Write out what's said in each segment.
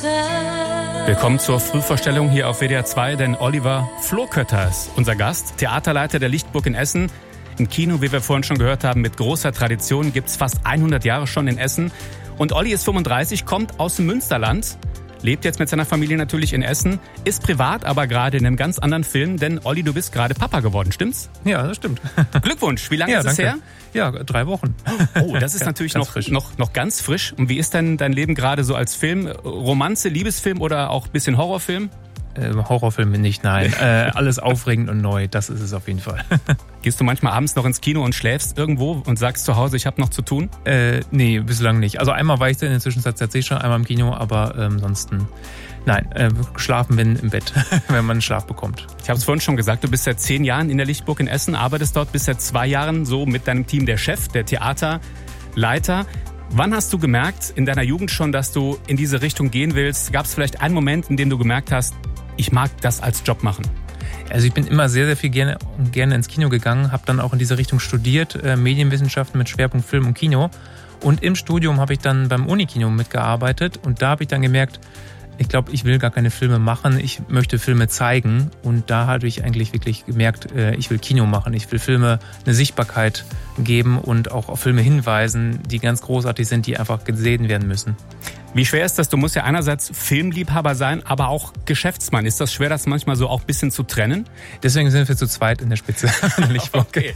Willkommen zur Frühvorstellung hier auf WDR 2, denn Oliver Flohkötter ist unser Gast, Theaterleiter der Lichtburg in Essen. Ein Kino, wie wir vorhin schon gehört haben, mit großer Tradition, gibt's fast 100 Jahre schon in Essen. Und Olli ist 35, kommt aus dem Münsterland, lebt jetzt mit seiner Familie natürlich in Essen, ist privat aber gerade in einem ganz anderen Film, denn Olli, du bist gerade Papa geworden, stimmt's? Ja, das stimmt. Glückwunsch, wie lange ist es her? Ja, 3 Wochen. Oh, das ist natürlich noch ganz frisch. Und wie ist denn dein Leben gerade so als Film? Romanze, Liebesfilm oder auch ein bisschen Horrorfilm? Horrorfilme nicht, nein. Alles aufregend und neu, das ist es auf jeden Fall. Gehst du manchmal abends noch ins Kino und schläfst irgendwo und sagst zu Hause, ich habe noch zu tun? Nee, bislang nicht. Also einmal war ich in der Zwischenzeit tatsächlich schon einmal im Kino, aber ansonsten nein, schlafen bin im Bett, wenn man Schlaf bekommt. Ich habe es vorhin schon gesagt, du bist seit 10 Jahren in der Lichtburg in Essen, arbeitest dort, bist seit 2 Jahren so mit deinem Team der Chef, der Theaterleiter. Wann hast du gemerkt in deiner Jugend schon, dass du in diese Richtung gehen willst? Gab es vielleicht einen Moment, in dem du gemerkt hast, ich mag das als Job machen? Also ich bin immer sehr, sehr viel gerne ins Kino gegangen, habe dann auch in diese Richtung studiert, Medienwissenschaften mit Schwerpunkt Film und Kino. Und im Studium habe ich dann beim Unikino mitgearbeitet und da habe ich dann gemerkt, ich glaube, ich will gar keine Filme machen, ich möchte Filme zeigen. Und da habe ich eigentlich wirklich gemerkt, ich will Kino machen, ich will Filme eine Sichtbarkeit geben und auch auf Filme hinweisen, die ganz großartig sind, die einfach gesehen werden müssen. Wie schwer ist das? Du musst ja einerseits Filmliebhaber sein, aber auch Geschäftsmann. Ist das schwer, das manchmal so auch ein bisschen zu trennen? Deswegen sind wir zu zweit in der Spitze. Okay.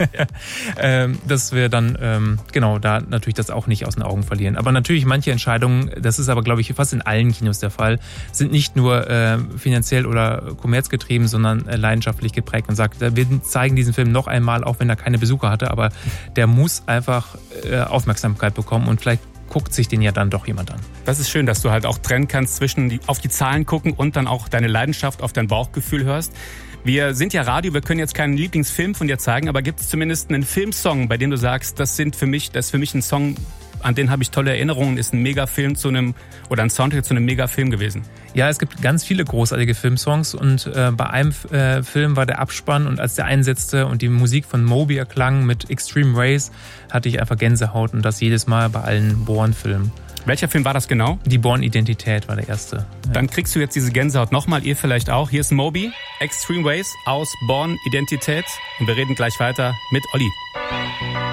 Dass wir dann da natürlich das auch nicht aus den Augen verlieren. Aber natürlich manche Entscheidungen, das ist aber glaube ich fast in allen Kinos der Fall, sind nicht nur finanziell oder kommerzgetrieben, sondern leidenschaftlich geprägt. Man sagt, wir zeigen diesen Film noch einmal, auch wenn er keine Besucher hatte, aber der muss einfach Aufmerksamkeit bekommen und vielleicht guckt sich den ja dann doch jemand an. Das ist schön, dass du halt auch trennen kannst zwischen auf die Zahlen gucken und dann auch deine Leidenschaft auf dein Bauchgefühl hörst. Wir sind ja Radio, wir können jetzt keinen Lieblingsfilm von dir zeigen, aber gibt es zumindest einen Filmsong, bei dem du sagst, das ist für mich ein Song, an den habe ich tolle Erinnerungen, ist ein Megafilm oder ein Soundtrack zu einem Megafilm gewesen? Ja, es gibt ganz viele großartige Filmsongs und bei einem Film war der Abspann und als der einsetzte und die Musik von Moby erklang mit Extreme Race, hatte ich einfach Gänsehaut und das jedes Mal bei allen Bourne-Filmen. Welcher Film war das genau? Die Bourne-Identität war der erste. Ja. Dann kriegst du jetzt diese Gänsehaut nochmal, ihr vielleicht auch. Hier ist Moby, Extreme Race aus Bourne-Identität und wir reden gleich weiter mit Olli.